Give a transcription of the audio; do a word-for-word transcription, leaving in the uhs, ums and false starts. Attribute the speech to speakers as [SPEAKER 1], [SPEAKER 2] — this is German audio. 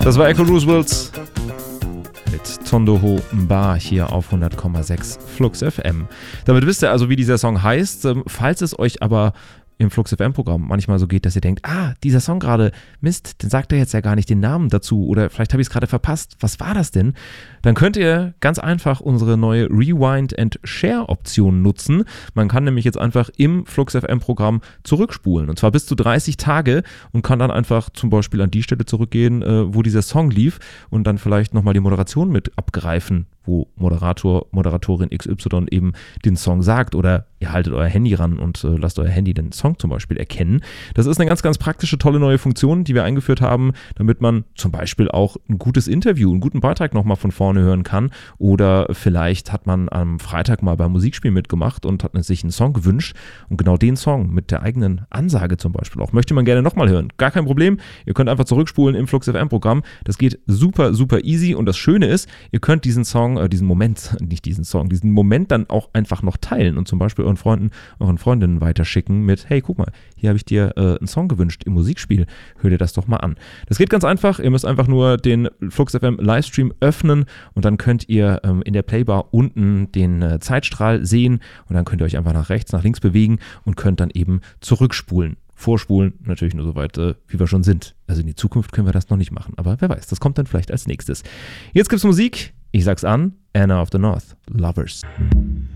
[SPEAKER 1] Das war Echo Roosevelts mit Tondoho Mba hier auf hundert Komma sechs Flux F M. Damit wisst ihr also, wie dieser Song heißt. Falls es euch aber im Flux F M-Programm manchmal so geht, dass ihr denkt, ah, dieser Song gerade, Mist, den sagt er jetzt ja gar nicht den Namen dazu oder vielleicht habe ich es gerade verpasst, was war das denn? Dann könnt ihr ganz einfach unsere neue Rewind and Share Option nutzen. Man kann nämlich jetzt einfach im Flux F M-Programm zurückspulen und zwar bis zu dreißig Tage und kann dann einfach zum Beispiel an die Stelle zurückgehen, äh, wo dieser Song lief und dann vielleicht nochmal die Moderation mit abgreifen, wo Moderator, Moderatorin X Y eben den Song sagt oder ihr haltet euer Handy ran und äh, lasst euer Handy den Song zum Beispiel erkennen. Das ist eine ganz, ganz praktische, tolle neue Funktion, die wir eingeführt haben, damit man zum Beispiel auch ein gutes Interview, einen guten Beitrag nochmal von vorne hören kann oder vielleicht hat man am Freitag mal beim Musikspiel mitgemacht und hat sich einen Song gewünscht und genau den Song mit der eigenen Ansage zum Beispiel auch möchte man gerne nochmal hören. Gar kein Problem, ihr könnt einfach zurückspulen im Flux F M-Programm. Das geht super, super easy und das Schöne ist, ihr könnt diesen Song diesen Moment, nicht diesen Song, diesen Moment dann auch einfach noch teilen und zum Beispiel euren Freunden, euren Freundinnen weiterschicken mit, hey, guck mal, hier habe ich dir äh, einen Song gewünscht im Musikspiel, hör dir das doch mal an. Das geht ganz einfach, ihr müsst einfach nur den Flux F M Livestream öffnen und dann könnt ihr ähm, in der Playbar unten den äh, Zeitstrahl sehen und dann könnt ihr euch einfach nach rechts, nach links bewegen und könnt dann eben zurückspulen. Vorspulen, natürlich nur so weit, äh, wie wir schon sind. Also in die Zukunft können wir das noch nicht machen, aber wer weiß, das kommt dann vielleicht als nächstes. Jetzt gibt's Musik. Ich sag's an, Anna of the North, Lovers.